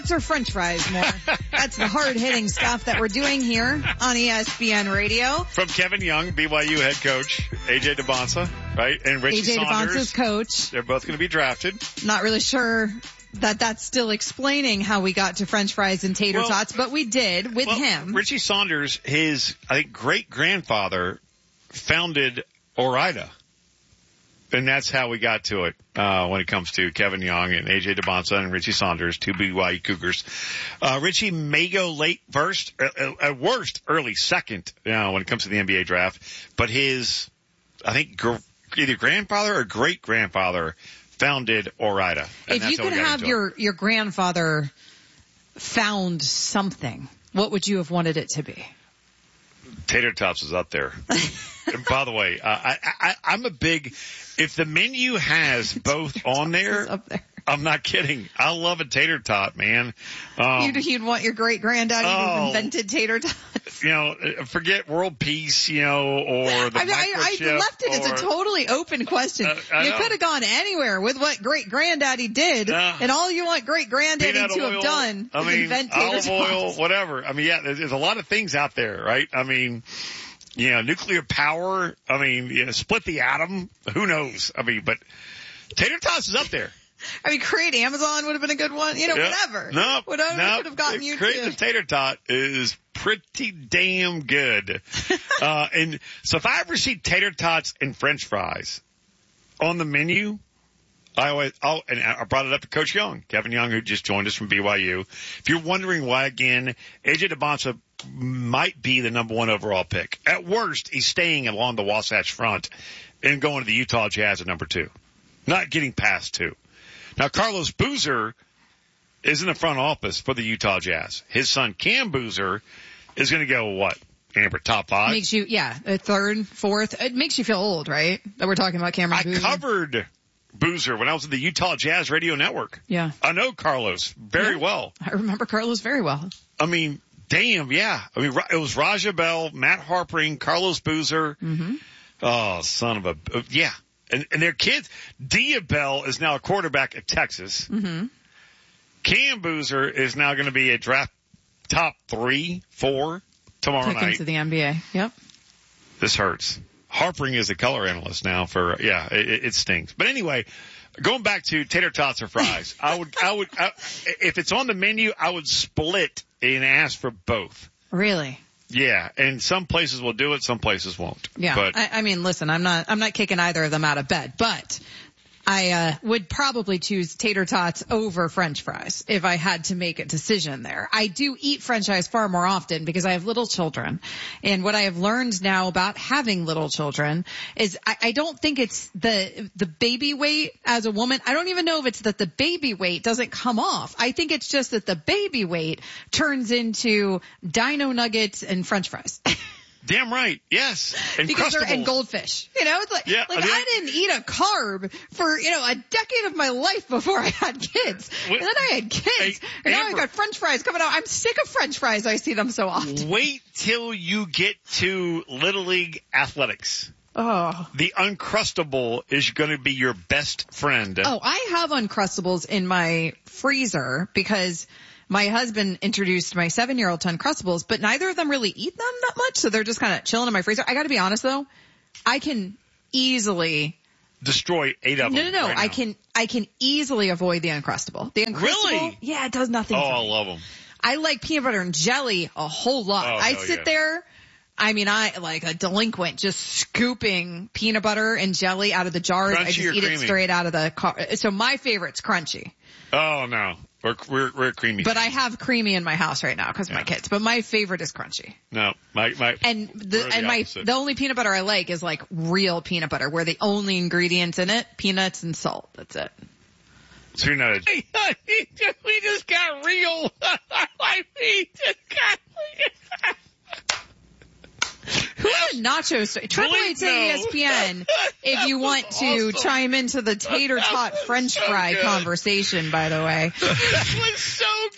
Or French fries more. That's the hard-hitting stuff that we're doing here on ESPN Radio. From Kevin Young, BYU head coach, A.J. DeBonsa, right? And Richie A.J. Saunders. DeBonsa's coach. They're both going to be drafted. Not really sure that that's still explaining how we got to French fries and tater tots, but we did with him. Richie Saunders, his, I think, great-grandfather founded Ore-Ida. And that's how we got to it when it comes to Kevin Young and A.J. DeBonsa and Richie Saunders, two BYU Cougars. Richie may go late first, at worst early second when it comes to the NBA draft. But his, I think, either grandfather or great-grandfather founded Ore-Ida. If you could have your grandfather found something, what would you have wanted it to be? Tater tots is up there. And by the way, I'm a big, if the menu has both on there, I'm not kidding. I love a tater tot, man. You'd want your great granddaddy to have invented tater tots. Forget world peace, or the microchip. I left it as a totally open question. You could have gone anywhere with what great granddaddy did, and all you want great granddaddy to have done is invent tater tots. Olive oil, whatever. There's a lot of things out there, right? Nuclear power. Split the atom. Who knows? But tater tots is up there. Create Amazon would have been a good one. Whatever. Whatever could have gotten you to. Create the tater tot is pretty damn good. And so if I ever see tater tots and French fries on the menu, and I brought it up to Coach Young, Kevin Young, who just joined us from BYU. If you're wondering why, again, A.J. DeBonsa might be the number one overall pick. At worst, he's staying along the Wasatch Front and going to the Utah Jazz at number 2. Not getting past 2. Now, Carlos Boozer is in the front office for the Utah Jazz. His son, Cam Boozer, is going to go, Amber, top 5? Makes you, a third, fourth. It makes you feel old, right? That we're talking about Cameron Boozer. I covered Boozer when I was at the Utah Jazz Radio Network. Yeah. I know Carlos very well. I remember Carlos very well. Damn, yeah. It was Raja Bell, Matt Harpering, Carlos Boozer. Mm-hmm. Oh, son of a, yeah. And their kids, Dia Bell is now a quarterback at Texas. Mm-hmm. Cam Boozer is now going to be a draft top 3, 4 tomorrow night. Into the NBA. Yep. This hurts. Harpering is a color analyst now for, it stings. But anyway, going back to tater tots or fries, I would, if it's on the menu, I would split and ask for both. Really? Yeah, and some places will do it, some places won't. Yeah, but listen, I'm not kicking either of them out of bed, but I would probably choose tater tots over French fries if I had to make a decision there. I do eat French fries far more often because I have little children. And what I have learned now about having little children is I don't think it's the baby weight as a woman. I don't even know if it's that the baby weight doesn't come off. I think it's just that the baby weight turns into dino nuggets and French fries. Damn right. Yes. And because they're and goldfish. It's like, I didn't eat a carb for, a decade of my life before I had kids. And then I had kids. And now I've got French fries coming out. I'm sick of French fries. I see them so often. Wait till you get to Little League athletics. Oh. The Uncrustable is going to be your best friend. Oh, I have Uncrustables in my freezer because my husband introduced my 7-year-old to Uncrustables, but neither of them really eat them that much, so they're just kind of chilling in my freezer. I got to be honest though, I can easily destroy 8 of them. No. Right I can easily avoid the Uncrustable. The Uncrustable, really? Yeah, it does nothing. Oh, I love them. I like peanut butter and jelly a whole lot. I sit there. I like a delinquent just scooping peanut butter and jelly out of the jars. Crunchy I just eat creamy? It straight out of the car. So my favorite's crunchy. Oh no. We're creamy. But I have creamy in my house right now because of my kids. But my favorite is crunchy. No, the only peanut butter I like is like real peanut butter, where the only ingredients in it, peanuts and salt. That's it. So you're not we just got real. Who had nachos? Triple H to ESPN if you want to chime into the tater tot French fry conversation, by the way. That was so good.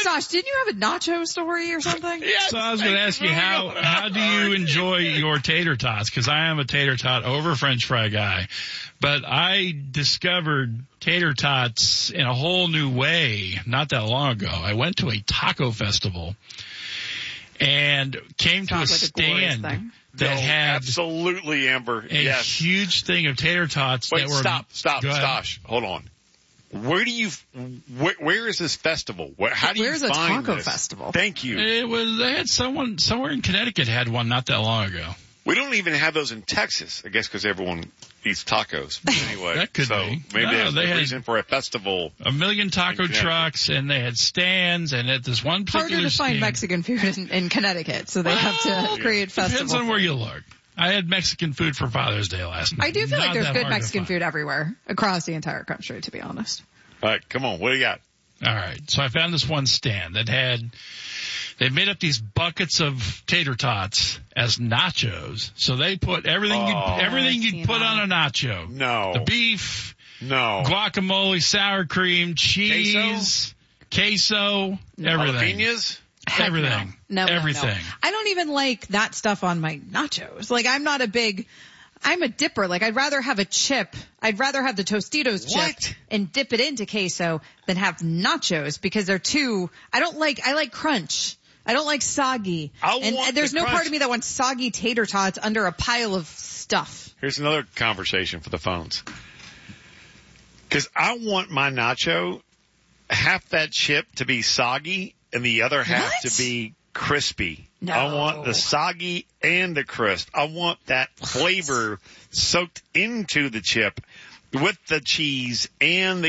Stosh, didn't you have a nacho story or something? Yes, so I was going to ask you, how do you enjoy your tater tots? Because I am a tater tot over French fry guy. But I discovered tater tots in a whole new way not that long ago. I went to a taco festival and came to a stand that had absolutely, Amber, a huge thing of tater tots. Wait, that were. Stop, Stosh, hold on. Where is this festival? How do you find this? Where's a taco festival? Thank you. They had someone somewhere in Connecticut had one not that long ago. We don't even have those in Texas, I guess, because everyone eats tacos. But anyway, that could be. Maybe that's the reason for a festival. A million taco trucks, and they had stands, and at this one particular harder to find stand, Mexican food in Connecticut, so they have to create festivals. Depends on where you look. I had Mexican food for Father's Day last night. I do feel like there's good Mexican food everywhere across the entire country, to be honest. All right, come on. What do you got? All right. So I found this one stand that they made up these buckets of tater tots as nachos. So they put everything you'd put on a nacho. No. The beef. No. Guacamole, sour cream, cheese, queso, everything. Jalapenos? Everything. No, everything. No. I don't even like that stuff on my nachos. Like, I'm a dipper. Like, I'd rather have a chip. I'd rather have the Tostitos chip and dip it into queso than have nachos because I like crunch. I don't like soggy. And there's no part of me that wants soggy tater tots under a pile of stuff. Here's another conversation for the phones. Because I want my nacho, half that chip to be soggy and the other half to be crispy. No. I want the soggy and the crisp. I want that flavor soaked into the chip with the cheese and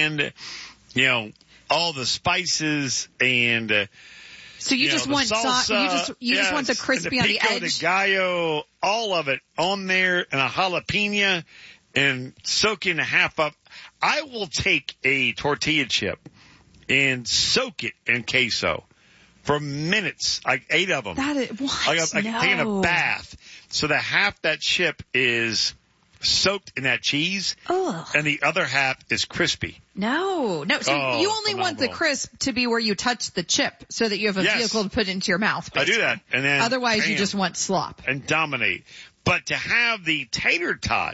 all the spices and so you just want salsa, you just want the crispy on the edge. The gallo, all of it on there, and a jalapeno, and soaking a half up. I will take a tortilla chip and soak it in queso for minutes, like 8 of them. Like taking a bath. So the half that chip is soaked in that cheese, and the other half is crispy. No. So you only want the crisp to be where you touch the chip so that you have a vehicle to put into your mouth, basically. I do that. And then otherwise you just want slop. And dominate. But to have the tater tot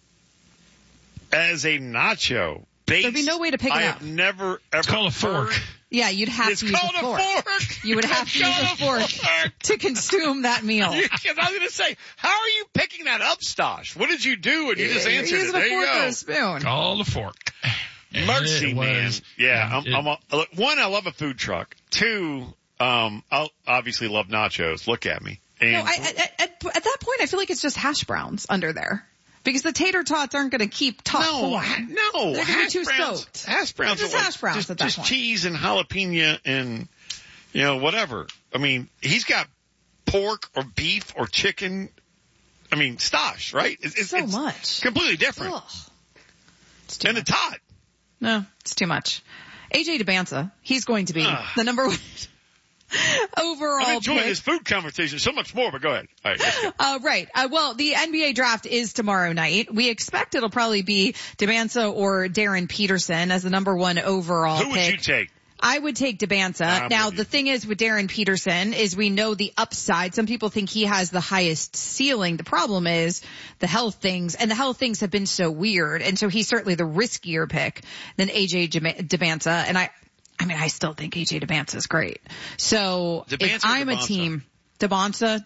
as a nacho base, there'd be no way to pick it up. I have never, ever. It's called a fork. Yeah, you'd have to use a fork. You would have to use a fork to consume that meal. I was going to say, how are you picking that up, Stosh? What did you do? And you just answered it. Use a fork or a spoon. Called a fork. Mercy, man. Yeah, one, I love a food truck. 2, I obviously love nachos. Look at me. And no, at that point, I feel like it's just hash browns under there. Because the tater tots aren't going to keep top form. No. They're going to be too soaked. Hash browns. Just hash browns at that point. Just cheese and jalapeno and, whatever. I mean, he's got pork or beef or chicken. I mean, Stosh, right? It's much. Completely different. And the tot. No, it's too much. AJ DeBanza, he's going to be the number 1 overall I'm enjoying pick. this food conversation so much more, but go ahead. All right, let's go. Right. Well, the NBA draft is tomorrow night. We expect it'll probably be DeBanza or Darren Peterson as the number 1 overall pick. Who would you take? I would take DeBanza. Now, the thing is with Darren Peterson is we know the upside. Some people think he has the highest ceiling. The problem is the health things, and the health things have been so weird. And so he's certainly the riskier pick than AJ DeBanza. And I still think AJ DeBanza is great. So if I'm a team, DeBanza,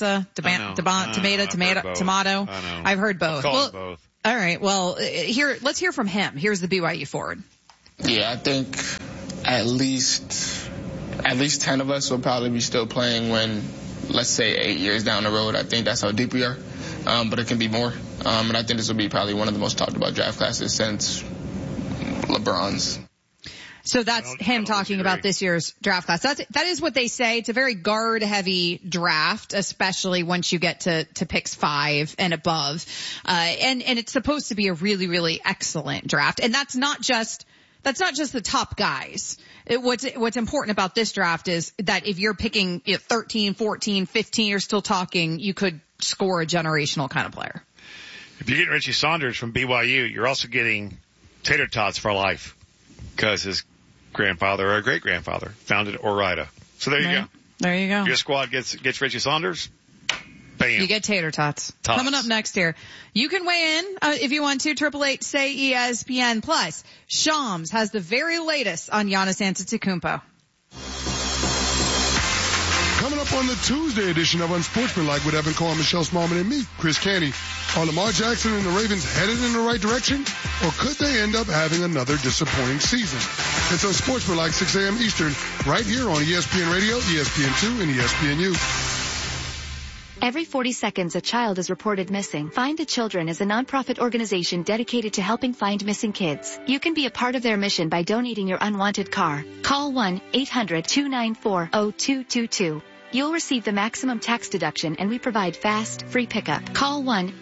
tomato. I've heard both. Both. All right. Well, let's hear from him. Here's the BYU forward. Yeah, I think at least 10 of us will probably be still playing when, let's say, 8 years down the road. I think that's how deep we are. But it can be more. And I think this will be probably one of the most talked about draft classes since LeBron's. So that's him talking about this year's draft class. That is what they say. It's a very guard heavy draft, especially once you get to picks 5 and above. And it's supposed to be a really, really excellent draft. And that's not just the top guys. What's important about this draft is that if you're picking 13, 14, 15, you're still talking, you could score a generational kind of player. If you get Richie Saunders from BYU, you're also getting tater tots for life because his grandfather or a great-grandfather founded Ore-Ida. So there you go. There you go. Your squad gets Richie Saunders. Bam. You get tater tots. Tots. Coming up next here. You can weigh in if you want to. 888-SAY-ESPN. Plus, Shams has the very latest on Giannis Antetokounmpo. Coming up on the Tuesday edition of Unsportsmanlike with Evan Cohen, Michelle Smallman, and me, Chris Canty. Are Lamar Jackson and the Ravens headed in the right direction? Or could they end up having another disappointing season? It's Unsportsmanlike 6 a.m. Eastern, right here on ESPN Radio, ESPN2, and ESPNU. Every 40 seconds, a child is reported missing. Find the Children is a nonprofit organization dedicated to helping find missing kids. You can be a part of their mission by donating your unwanted car. Call 1-800-294-0222. You'll receive the maximum tax deduction, and we provide fast, free pickup. Call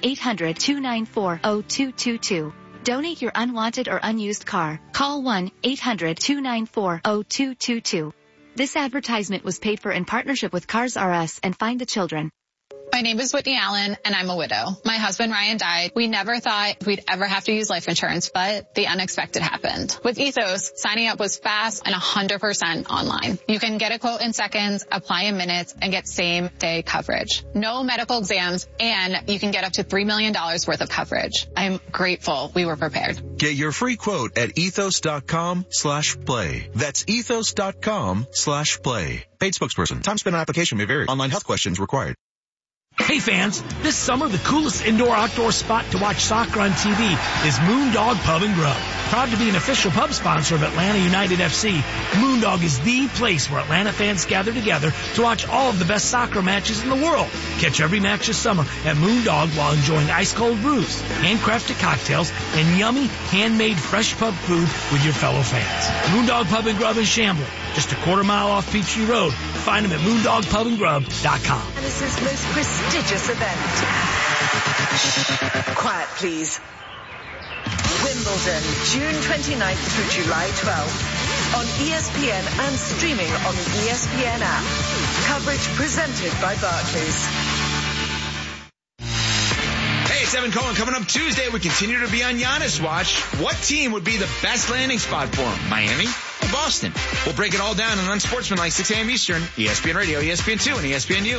1-800-294-0222. Donate your unwanted or unused car. Call 1-800-294-0222. This advertisement was paid for in partnership with Cars R Us and Find the Children. My name is Whitney Allen, and I'm a widow. My husband, Ryan, died. We never thought we'd ever have to use life insurance, but the unexpected happened. With Ethos, signing up was fast and 100% online. You can get a quote in seconds, apply in minutes, and get same-day coverage. No medical exams, and you can get up to $3 million worth of coverage. I'm grateful we were prepared. Get your free quote at ethos.com/play. That's ethos.com/play. Paid spokesperson. Time spent on application may vary. Online health questions required. Hey fans, this summer the coolest indoor-outdoor spot to watch soccer on TV is Moondog Pub and Grub. Proud to be an official pub sponsor of Atlanta United FC, Moondog is the place where Atlanta fans gather together to watch all of the best soccer matches in the world. Catch every match this summer at Moondog while enjoying ice-cold brews, handcrafted cocktails, and yummy, handmade fresh pub food with your fellow fans. Moondog Pub and Grub in Chamblee, just a quarter mile off Peachtree Road. Find them at moondogpubandgrub.com. This is most prestigious event. Quiet, please. Wimbledon, June 29th through July 12th. On ESPN and streaming on the ESPN app. Coverage presented by Barclays. Hey, it's Evan Cohen. Coming up Tuesday, we continue to be on Giannis watch. What team would be the best landing spot for him? Miami or Boston? We'll break it all down on Unsportsmanlike 6 a.m. Eastern, ESPN Radio, ESPN2, and ESPNU.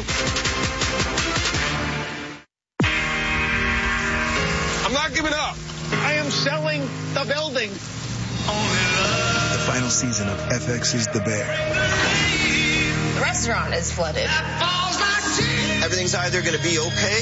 I'm not giving up. I am selling the building. The final season of FX is the Bear. The restaurant is flooded. Everything's either going to be okay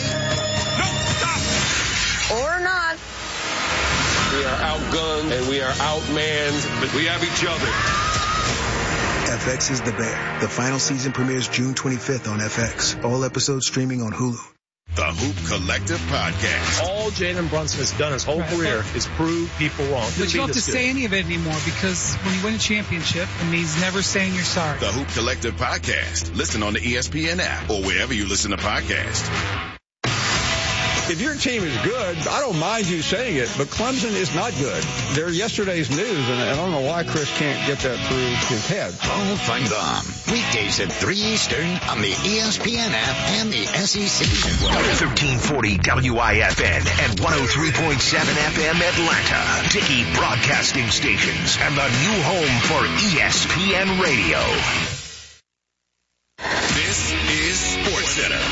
or not. We are outgunned and we are outmanned, but we have each other. FX is the Bear. The final season premieres June 25th on FX. All episodes streaming on Hulu. The Hoop Collective Podcast. All Jalen Brunson has done his whole career is prove people wrong. But you don't have to say any of it anymore because when you win a championship, it means never saying you're sorry. The Hoop Collective Podcast. Listen on the ESPN app or wherever you listen to podcasts. If your team is good, I don't mind you saying it, but Clemson is not good. They're yesterday's news, and I don't know why Chris can't get that through his head. Paul Feinbaum, weekdays at 3 Eastern on the ESPN app and the SEC network. 1340 WIFN and 103.7 FM Atlanta. Dickey Broadcasting Stations and the new home for ESPN Radio. This is SportsCenter.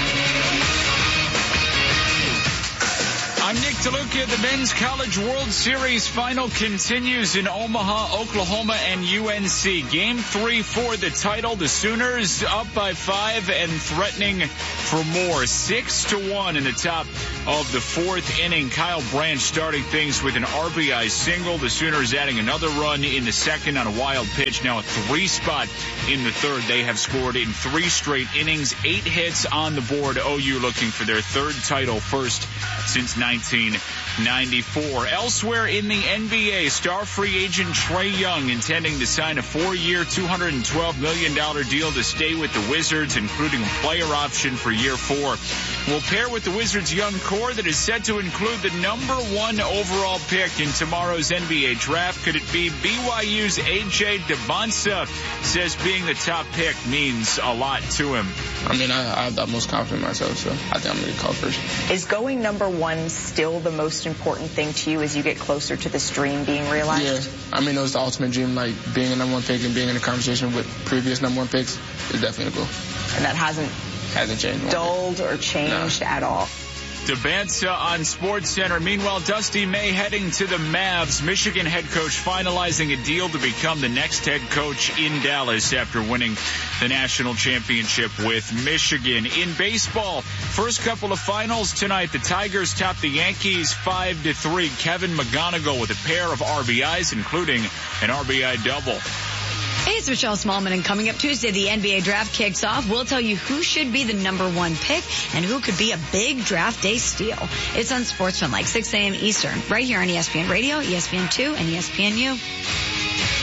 I'm Nick DeLuca. The Men's College World Series final continues in Omaha, Oklahoma, and UNC. Game 3 for the title. The Sooners up by 5 and threatening for more. 6-1 in the top of the fourth inning. Kyle Branch starting things with an RBI single. The Sooners adding another run in the second on a wild pitch. Now a 3 spot in the third. They have scored in 3 straight innings. 8 hits on the board. OU looking for their third title, first since 1994. Elsewhere in the NBA, star free agent Trae Young intending to sign a 4-year, $212 million deal to stay with the Wizards, including a player option for year 4. Will pair with the Wizards' young core that is set to include the number 1 overall pick in tomorrow's NBA draft. Could it be BYU's A.J. Debonsa? Says being the top pick means a lot to him. I mean, I have the most confidence in myself, so I think I'm going to call first. Is going number 1 still the most most important thing to you as you get closer to this dream being realized? Yeah, I mean, it was the ultimate dream, like being a number one pick and being in a conversation with previous number one picks is definitely a goal. And that hasn't changed. Dulled or changed at all. Debanza on SportsCenter. Meanwhile, Dusty May heading to the Mavs. Michigan head coach finalizing a deal to become the next head coach in Dallas after winning the national championship with Michigan. In baseball, first couple of finals tonight. The Tigers top the Yankees 5-3. Kevin McGonigal with a pair of RBIs, including an RBI double. Hey, it's Michelle Smallman, and coming up Tuesday, the NBA draft kicks off. We'll tell you who should be the number one pick and who could be a big draft day steal. It's on Sportsman, like 6 a.m. Eastern, right here on ESPN Radio, ESPN2, and ESPNU.